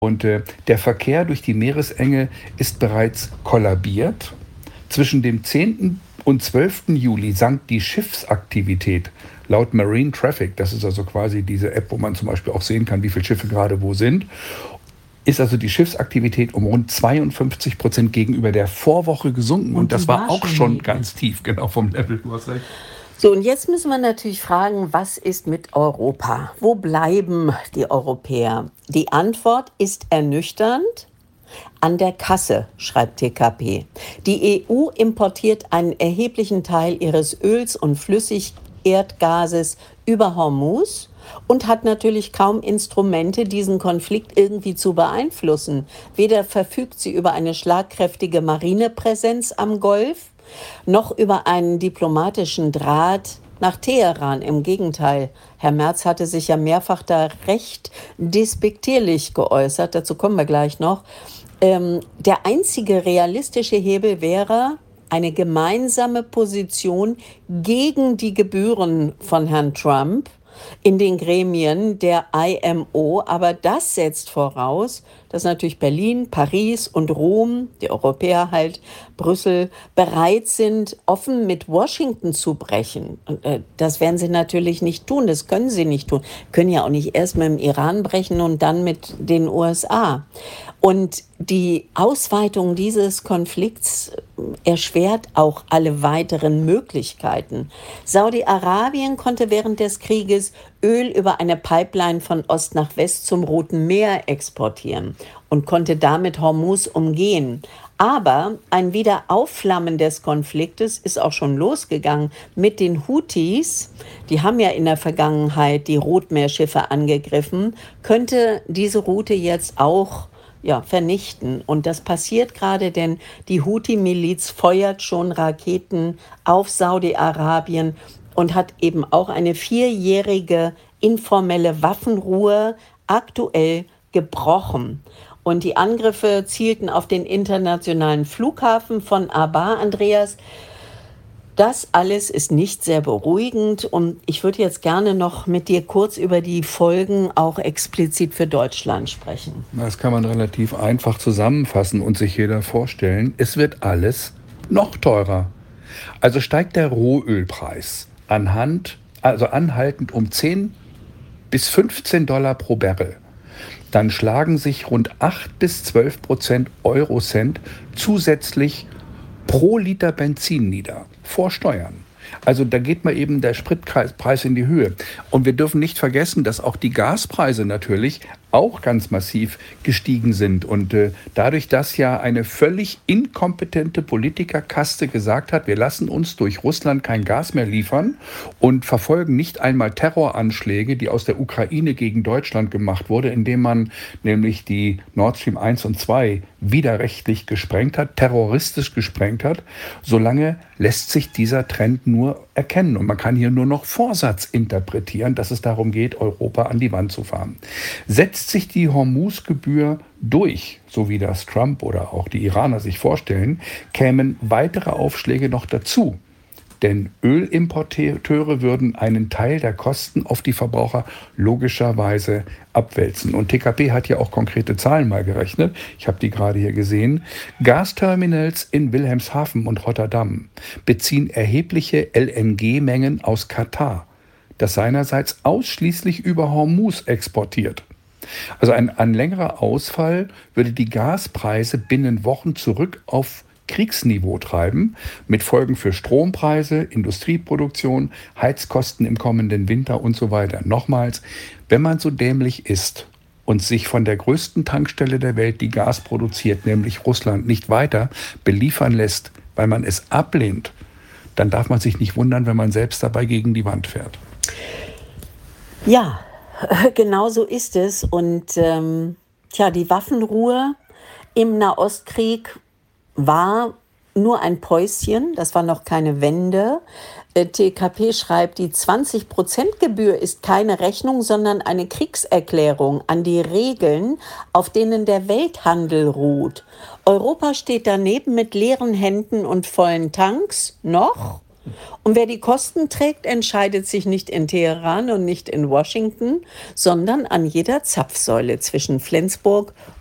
Und der Verkehr durch die Meeresenge ist bereits kollabiert. Zwischen dem 10. und 12. Juli sank die Schiffsaktivität laut Marine Traffic, das ist also quasi diese App, wo man zum Beispiel auch sehen kann, wie viele Schiffe gerade wo sind, ist also die Schiffsaktivität um rund 52% gegenüber der Vorwoche gesunken. Und das war auch schon ganz tief, genau vom Level. Du hast recht. So, und jetzt müssen wir natürlich fragen, was ist mit Europa? Wo bleiben die Europäer? Die Antwort ist ernüchternd. An der Kasse, schreibt TKP. Die EU importiert einen erheblichen Teil ihres Öls und Flüssigerdgases über Hormuz und hat natürlich kaum Instrumente, diesen Konflikt irgendwie zu beeinflussen. Weder verfügt sie über eine schlagkräftige Marinepräsenz am Golf, noch über einen diplomatischen Draht nach Teheran. Im Gegenteil, Herr Merz hatte sich ja mehrfach da recht despektierlich geäußert, dazu kommen wir gleich noch. Der einzige realistische Hebel wäre eine gemeinsame Position gegen die Gebühren von Herrn Trump in den Gremien der IMO. Aber das setzt voraus, dass natürlich Berlin, Paris und Rom, die Europäer halt, Brüssel, bereit sind, offen mit Washington zu brechen. Und, das werden sie natürlich nicht tun, das können sie nicht tun. Können ja auch nicht erst mit dem Iran brechen und dann mit den USA. Und die Ausweitung dieses Konflikts erschwert auch alle weiteren Möglichkeiten. Saudi-Arabien konnte während des Krieges Öl über eine Pipeline von Ost nach West zum Roten Meer exportieren und konnte damit Hormuz umgehen. Aber ein Wiederaufflammen des Konfliktes ist auch schon losgegangen mit den Houthis. Die haben ja in der Vergangenheit die Rotmeerschiffe angegriffen, könnte diese Route jetzt auch vernichten. Und das passiert gerade, denn die Houthi-Miliz feuert schon Raketen auf Saudi-Arabien und hat eben auch eine 4-jährige informelle Waffenruhe aktuell gebrochen. Und die Angriffe zielten auf den internationalen Flughafen von Aba, Andreas. Das alles ist nicht sehr beruhigend und ich würde jetzt gerne noch mit dir kurz über die Folgen auch explizit für Deutschland sprechen. Das kann man relativ einfach zusammenfassen und sich jeder vorstellen. Es wird alles noch teurer. Also steigt der Rohölpreis anhaltend um 10 bis 15 Dollar pro Barrel. Dann schlagen sich rund 8 bis 12% Eurocent zusätzlich pro Liter Benzin nieder, vor Steuern. Also da geht mal eben der Spritpreis in die Höhe. Und wir dürfen nicht vergessen, dass auch die Gaspreise natürlich auch ganz massiv gestiegen sind. Und dadurch, dass ja eine völlig inkompetente Politikerkaste gesagt hat, wir lassen uns durch Russland kein Gas mehr liefern und verfolgen nicht einmal Terroranschläge, die aus der Ukraine gegen Deutschland gemacht wurde, indem man nämlich die Nord Stream 1 und 2 widerrechtlich gesprengt hat, terroristisch gesprengt hat, solange lässt sich dieser Trend nur erkennen. Und man kann hier nur noch Vorsatz interpretieren, dass es darum geht, Europa an die Wand zu fahren. Setzt sich die Hormuz-Gebühr durch, so wie das Trump oder auch die Iraner sich vorstellen, kämen weitere Aufschläge noch dazu. Denn Ölimporteure würden einen Teil der Kosten auf die Verbraucher logischerweise abwälzen. Und TKP hat ja auch konkrete Zahlen mal gerechnet. Ich habe die gerade hier gesehen. Gasterminals in Wilhelmshaven und Rotterdam beziehen erhebliche LNG-Mengen aus Katar, das seinerseits ausschließlich über Hormuz exportiert. Also ein längerer Ausfall würde die Gaspreise binnen Wochen zurück auf Kriegsniveau treiben, mit Folgen für Strompreise, Industrieproduktion, Heizkosten im kommenden Winter und so weiter. Nochmals, wenn man so dämlich ist und sich von der größten Tankstelle der Welt, die Gas produziert, nämlich Russland, nicht weiter beliefern lässt, weil man es ablehnt, dann darf man sich nicht wundern, wenn man selbst dabei gegen die Wand fährt. Ja, genau so ist es. Und die Waffenruhe im Nahostkrieg war nur ein Päuschen, das war noch keine Wende. TKP schreibt, die 20%-Gebühr ist keine Rechnung, sondern eine Kriegserklärung an die Regeln, auf denen der Welthandel ruht. Europa steht daneben mit leeren Händen und vollen Tanks noch Und wer die Kosten trägt, entscheidet sich nicht in Teheran und nicht in Washington, sondern an jeder Zapfsäule zwischen Flensburg